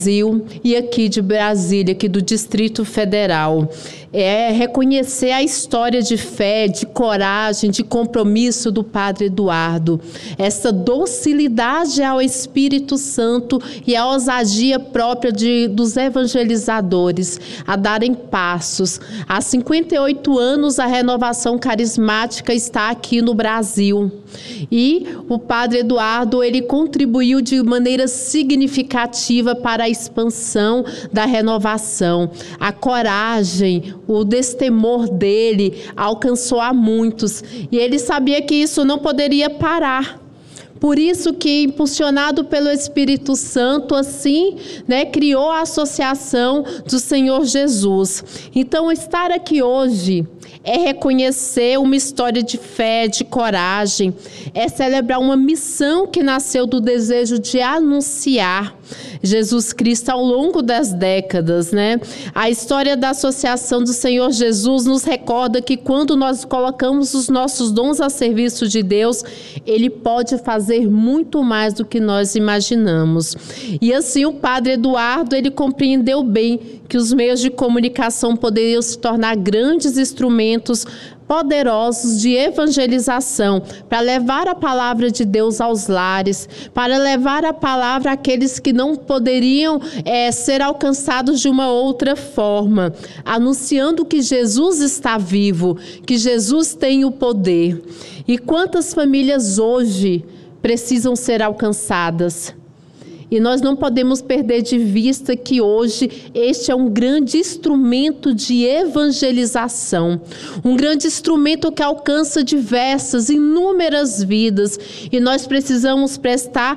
E aqui de Brasília, aqui do Distrito Federal, é reconhecer a história de fé, de coragem, de compromisso do Padre Eduardo, essa docilidade ao Espírito Santo e a ousadia própria dos evangelizadores a darem passos. Há 58 anos a renovação carismática está aqui no Brasil e o Padre Eduardo, ele contribuiu de maneira significativa para a expansão da renovação. A coragem, o destemor dele alcançou a muitos e ele sabia que isso não poderia parar. Por isso que, impulsionado pelo Espírito Santo, assim, criou a Associação do Senhor Jesus. Então, estar aqui hoje é reconhecer uma história de fé, de coragem, é celebrar uma missão que nasceu do desejo de anunciar Jesus Cristo ao longo das décadas, A história da Associação do Senhor Jesus nos recorda que quando nós colocamos os nossos dons a serviço de Deus, Ele pode fazer muito mais do que nós imaginamos. E assim o Padre Eduardo, ele compreendeu bem que os meios de comunicação poderiam se tornar grandes instrumentos poderosos de evangelização, para levar a palavra de Deus aos lares, para levar a palavra àqueles que não poderiam ser alcançados de uma outra forma, anunciando que Jesus está vivo, que Jesus tem o poder. E quantas famílias hoje precisam ser alcançadas? E nós não podemos perder de vista que hoje este é um grande instrumento de evangelização. Um grande instrumento que alcança diversas, inúmeras vidas. E nós precisamos prestar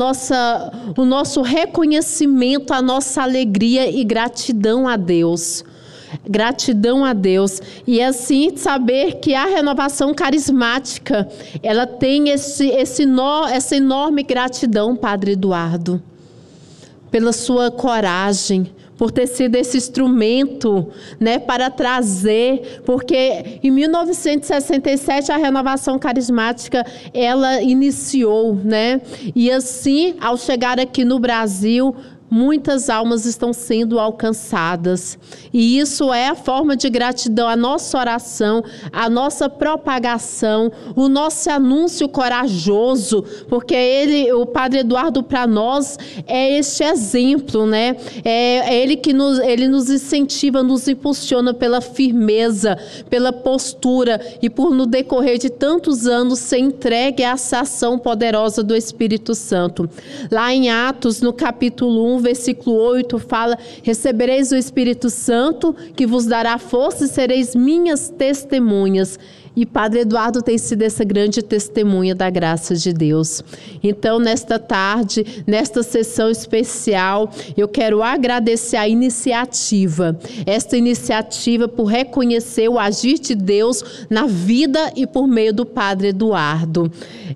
o nosso reconhecimento, a nossa alegria e gratidão a Deus. Gratidão a Deus. E assim saber que a renovação carismática, ela tem essa enorme gratidão, Padre Eduardo, pela sua coragem, por ter sido esse instrumento, para trazer, porque em 1967 a renovação carismática, ela iniciou, E assim, ao chegar aqui no Brasil, muitas almas estão sendo alcançadas. E isso é a forma de gratidão, a nossa oração, a nossa propagação, o nosso anúncio corajoso, porque o Padre Eduardo para nós é este exemplo, É ele que ele nos incentiva, nos impulsiona pela firmeza, pela postura e por no decorrer de tantos anos ser entregue a essa ação poderosa do Espírito Santo. Lá em Atos, no capítulo 1, versículo 8, fala: recebereis o Espírito Santo, que vos dará força e sereis minhas testemunhas. E Padre Eduardo tem sido essa grande testemunha da graça de Deus. Então, nesta tarde, nesta sessão especial, eu quero agradecer a iniciativa. Esta iniciativa por reconhecer o agir de Deus na vida e por meio do Padre Eduardo.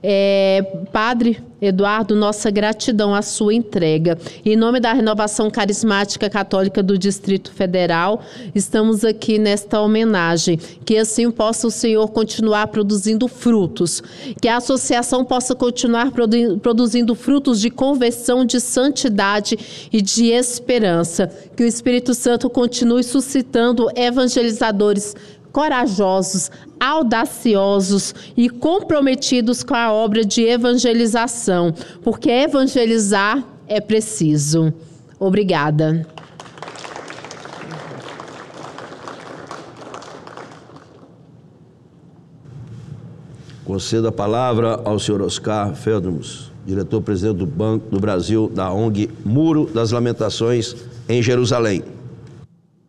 Padre Eduardo, nossa gratidão à sua entrega. Em nome da Renovação Carismática Católica do Distrito Federal, estamos aqui nesta homenagem. Que assim possa o Senhor continuar produzindo frutos. Que a associação possa continuar produzindo frutos de conversão, de santidade e de esperança. Que o Espírito Santo continue suscitando evangelizadores corajosos, audaciosos e comprometidos com a obra de evangelização, porque evangelizar é preciso. Obrigada. Concedo a palavra ao senhor Oscar Feldmus, diretor-presidente do Banco do Brasil da ONG Muro das Lamentações, em Jerusalém.